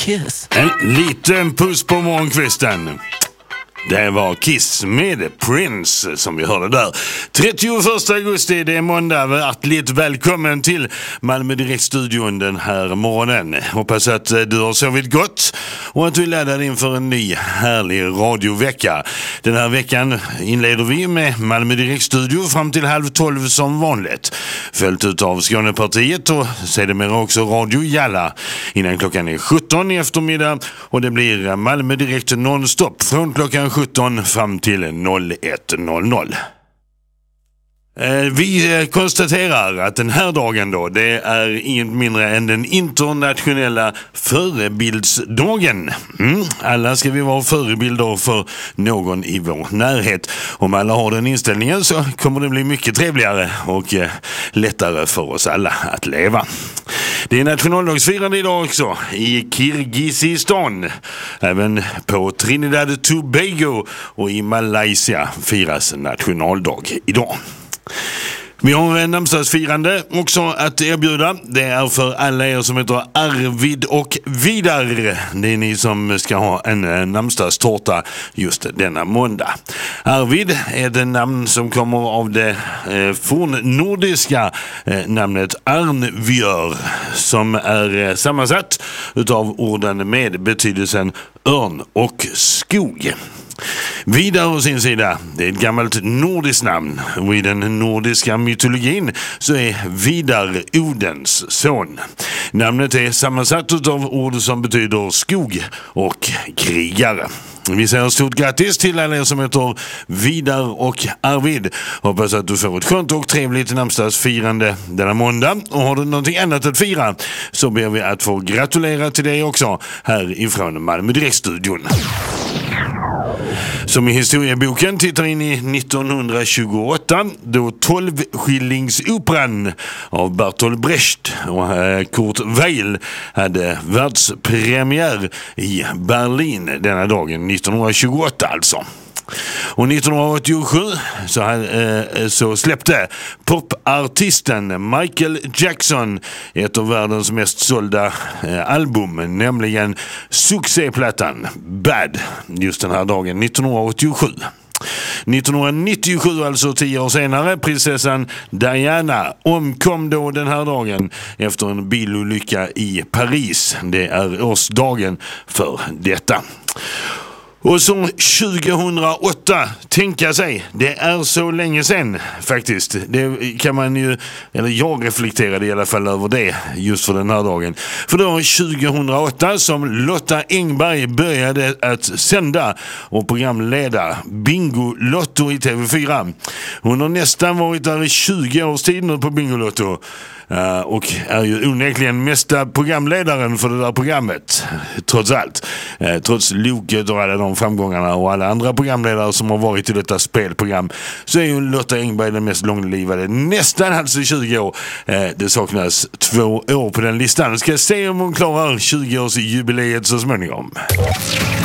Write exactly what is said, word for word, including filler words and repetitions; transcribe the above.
kiss. En liten puss på morgonkvisten. Det var Kiss med Prince som vi hörde där. trettioförsta augusti, det är måndag. Hjärtligt välkommen till Malmö Direkt-studion den här morgonen. Hoppas att du har sovit gott och att du är laddad inför en ny härlig radiovecka. Den här veckan inleder vi med Malmö Direkt-studio fram till halv tolv som vanligt. Följt ut av Skånepartiet och sedermera också Radio Jalla innan klockan är sjutton i eftermiddag. Och det blir Malmö Direkt nonstop från klockan sjutton fram till ett noll noll. Vi konstaterar att den här dagen då, det är inget mindre än den internationella förebildsdagen. Mm. Alla ska vi vara förebilder för någon i vår närhet. Om alla har den inställningen så kommer det bli mycket trevligare och eh, lättare för oss alla att leva. Det är nationaldagsfirande idag också i Kirgizistan. Även på Trinidad och Tobago och i Malaysia firas nationaldag idag. Vi har en namnsdagsfirande också att erbjuda. Det är för alla er som heter Arvid och Vidar. Det är ni som ska ha en namnsdagstårta just denna måndag. Arvid är det namn som kommer av det eh, fornnordiska eh, namnet Arnvjör, som är eh, sammansatt utav orden med betydelsen örn och skog. Vidar å sin sida, det är ett gammalt nordiskt namn, och i den nordiska mytologin så är Vidar Odens son. Namnet är sammansatt av ord som betyder skog och krigare. Vi säger stort grattis till alla er som heter Vidar och Arvid. Hoppas att du får ett skönt och trevligt namnsdagsfirande denna måndag. Och har du någonting annat att fira så ber vi att få gratulera till dig också här ifrån Malmö Direkt-studion. Som i historieboken tittar in i nittonhundratjugoåtta, då tolvskillingsoperan av Bertolt Brecht och Kurt Weill hade världspremiär i Berlin denna dagen, nittonhundratjugoåtta alltså. Och nittonhundraåttiosju så, här, så släppte popartisten Michael Jackson ett av världens mest sålda album, nämligen succéplattan Bad, just den här dagen, nittonhundraåttiosju. nittonhundranittiosju, alltså tio år senare, prinsessan Diana omkom då den här dagen efter en bilolycka i Paris. Det är årsdagen för detta. Och så tjugohundraåtta, tänka sig, det är så länge sedan faktiskt. Det kan man ju, eller jag reflekterade i alla fall över det just för den här dagen. För då tjugohundraåtta som Lotta Engberg började att sända och programleda Bingolotto i T V fyra. Hon har nästan varit där i tjugo års tid nu på Bingolotto. Uh, och är ju onekligen mesta programledaren för det där programmet, trots allt. Uh, trots Loket och alla de framgångarna och alla andra programledare som har varit i detta spelprogram, så är ju Lotta Engberg den mest långlivade, nästan alltså tjugo år. Uh, det saknas två år på den listan. Ska se om hon klarar tjugo års jubileet så småningom.